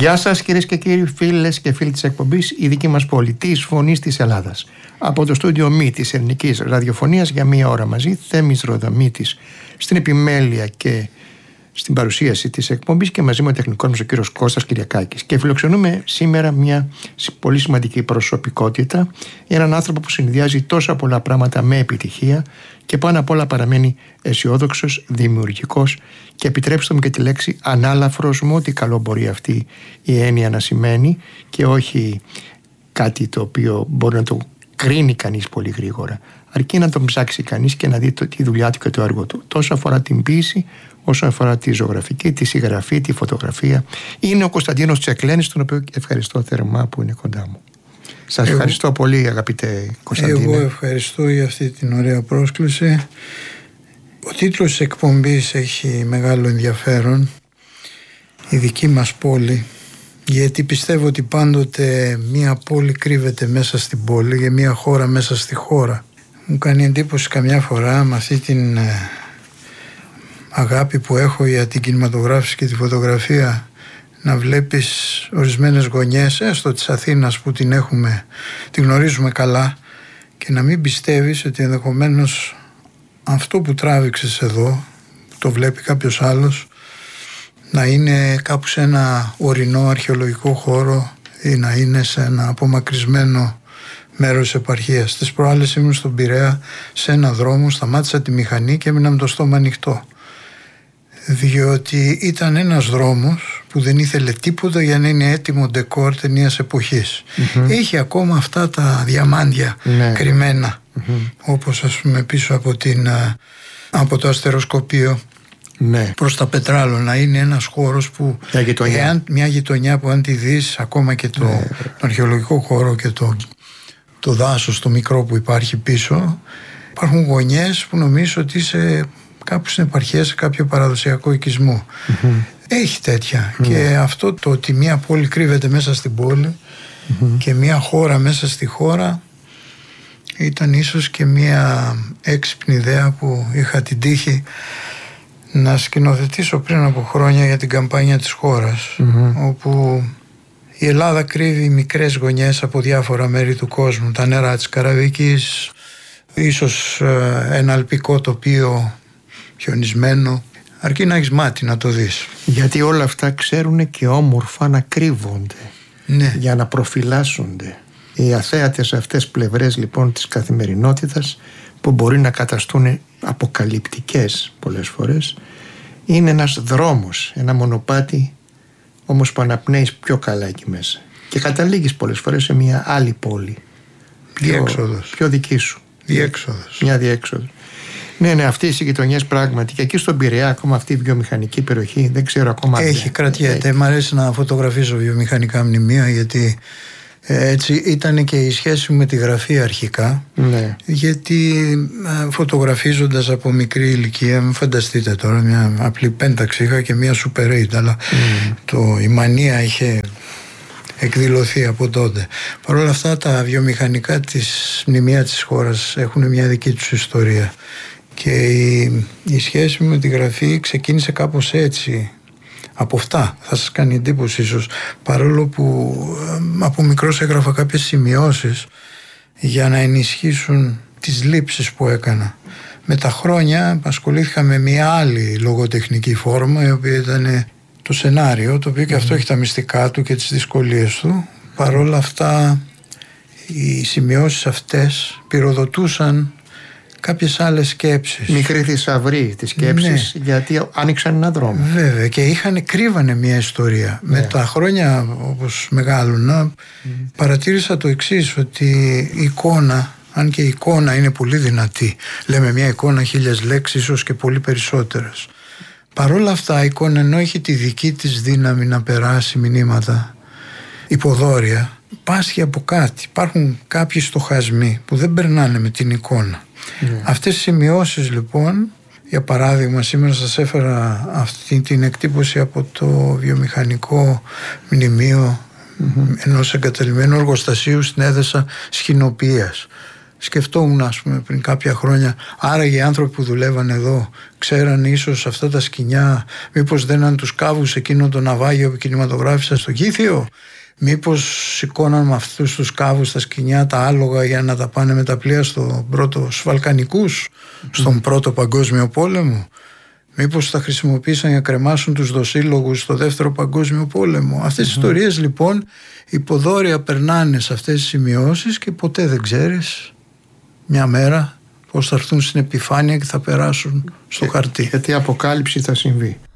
Γεια σας κυρίες και κύριοι, φίλες και φίλοι της εκπομπής «Η δική μας πόλη», της Φωνής της Ελλάδας. Από το στούντιο ΜΗ της Ελληνικής Ραδιοφωνίας για μία ώρα μαζί, Θέμης Ροδαμίτης στην επιμέλεια και στην παρουσίαση της εκπομπής και μαζί με ο τεχνικός μας ο κύριος Κώστας Κυριακάκης. Και φιλοξενούμε σήμερα μια πολύ σημαντική προσωπικότητα, έναν άνθρωπο που συνδυάζει τόσα πολλά πράγματα με επιτυχία και πάνω απ' όλα παραμένει αισιόδοξος, δημιουργικός και επιτρέψτε μου και τη λέξη ανάλαφρος, με ό,τι καλό μπορεί αυτή η έννοια να σημαίνει και όχι κάτι το οποίο μπορεί να το κρίνει κανείς πολύ γρήγορα, αρκεί να τον ψάξει κανείς και να δει τη δουλειά του και το έργο του, τόσο αφορά την ποίηση όσο αφορά τη ζωγραφική, τη συγγραφή, τη φωτογραφία. Είναι ο Κωνσταντίνος Τσεκλένης, τον οποίο ευχαριστώ θερμά που είναι κοντά μου. Σας ευχαριστώ πολύ, αγαπητέ Κωνσταντίνε. Εγώ ευχαριστώ για αυτή την ωραία πρόσκληση. Ο τίτλος της εκπομπής έχει μεγάλο ενδιαφέρον, η δική μας πόλη, γιατί πιστεύω ότι πάντοτε μία πόλη κρύβεται μέσα στην πόλη και μία χώρα μέσα στη χώρα. Μου κάνει εντύπωση καμιά φορά με αυτή την αγάπη που έχω για την κινηματογράφηση και τη φωτογραφία να βλέπεις ορισμένες γωνιές, έστω της Αθήνας που την γνωρίζουμε καλά, και να μην πιστεύεις ότι ενδεχομένως αυτό που τράβηξες εδώ, το βλέπει κάποιος άλλος, να είναι κάπου σε ένα ορεινό αρχαιολογικό χώρο ή να είναι σε ένα απομακρυσμένο μέρος της επαρχίας. Τις προάλλες ήμουν στον Πειραιά σε ένα δρόμο, σταμάτησα τη μηχανή και έμεινα με το στόμα ανοιχτό, διότι ήταν ένας δρόμος που δεν ήθελε τίποτα για να είναι έτοιμο ντεκόρ ταινίας εποχής. Είχε ακόμα αυτά τα διαμάντια κρυμμένα, όπως ας πούμε πίσω από το αστεροσκοπείο προς τα Πετράλωνα. Είναι ένας χώρος που μια γειτονιά που αν τη δεις, ακόμα και τον αρχαιολογικό χώρο και το δάσος το μικρό που υπάρχει πίσω, υπάρχουν γωνιές που νομίζω ότι είσαι κάπου στην επαρχία, σε κάποιο παραδοσιακό οικισμό. Έχει τέτοια. Και αυτό το ότι μια πόλη κρύβεται μέσα στην πόλη και μια χώρα μέσα στη χώρα ήταν ίσως και μια έξυπνη ιδέα που είχα την τύχη να σκηνοθετήσω πριν από χρόνια για την καμπάνια της χώρας, όπου η Ελλάδα κρύβει μικρές γωνιές από διάφορα μέρη του κόσμου, τα νερά της Καραβικής, ίσως ένα αλπικό τοπίο χιονισμένο, αρκεί να έχεις μάτι να το δεις. Γιατί όλα αυτά ξέρουν και όμορφα να κρύβονται, για να προφυλάσσονται. Οι αθέατες αυτές πλευρές λοιπόν της καθημερινότητας, που μπορεί να καταστούν αποκαλυπτικές πολλές φορές, είναι ένας δρόμος, ένα μονοπάτι όμως που αναπνέεις πιο καλά εκεί μέσα και καταλήγεις πολλές φορές σε μια άλλη πόλη, πιο δική σου, μια διέξοδος. Ναι, αυτές οι γειτονιές πράγματι, και εκεί στον Πειραιά ακόμα αυτή η βιομηχανική περιοχή, δεν ξέρω ακόμα. Κρατιέται. Μ' αρέσει να φωτογραφίζω βιομηχανικά μνημεία, γιατί έτσι ήταν και η σχέση μου με τη γραφή αρχικά. Γιατί φωτογραφίζοντας από μικρή ηλικία, μην φανταστείτε τώρα, μια απλή πένταξη είχα και μια Super 8, αλλά η μανία είχε εκδηλωθεί από τότε. Παρ' όλα αυτά τα βιομηχανικά της μνημεία της χώρας έχουν μια δική τους ιστορία, και η σχέση μου με τη γραφή ξεκίνησε κάπως έτσι. Από αυτά θα σας κάνει εντύπωση ίσως, παρόλο που από μικρός έγραφα κάποιες σημειώσεις για να ενισχύσουν τις λήψεις που έκανα. Με τα χρόνια ασχολήθηκα με μια άλλη λογοτεχνική φόρμα, η οποία ήταν το σενάριο, το οποίο και αυτό έχει τα μυστικά του και τις δυσκολίες του. Παρόλα αυτά οι σημειώσεις αυτές πυροδοτούσαν κάποιες άλλες σκέψεις. Μικρή θησαυρή της σκέψης, γιατί άνοιξαν έναν δρόμο. Βέβαια, και κρύβανε μια ιστορία. Με τα χρόνια, όπως μεγάλωνα, παρατήρησα το εξής, ότι η εικόνα, αν και η εικόνα είναι πολύ δυνατή, λέμε μια εικόνα 1000 λέξεις, ίσως και πολύ περισσότερες. Παρόλα αυτά η εικόνα, ενώ έχει τη δική της δύναμη να περάσει μηνύματα υποδόρια, πάσχει από κάτι. Υπάρχουν κάποιοι στοχασμοί που δεν περνάνε με την εικόνα. Αυτές οι σημειώσεις λοιπόν, για παράδειγμα, σήμερα σας έφερα αυτή την εκτύπωση από το βιομηχανικό μνημείο ενός εγκαταλειμμένου εργοστασίου στην Έδεσα σχοινοποιίας. Σκεφτόμουν, ας πούμε, πριν κάποια χρόνια, άραγε οι άνθρωποι που δουλεύαν εδώ ξέραν ίσως αυτά τα σκοινιά, μήπως δέναν τους κάβους εκείνο το ναυάγιο που κινηματογράφησα στο Κήθιο, μήπως σηκώναν με αυτούς τους κάβους στα σκοινιά τα άλογα για να τα πάνε με τα πλοία στους Βαλκανικούς, στον Πρώτο Παγκόσμιο Πόλεμο, μήπως τα χρησιμοποίησαν για να κρεμάσουν τους δοσύλλογους στο Δεύτερο Παγκόσμιο Πόλεμο. Αυτές τις ιστορίες λοιπόν υποδόρια περνάνε σε αυτές τις σημειώσεις και ποτέ δεν ξέρεις μια μέρα πώς θα έρθουν στην επιφάνεια και θα περάσουν στο χαρτί. Γιατί η αποκάλυψη θα συμβεί.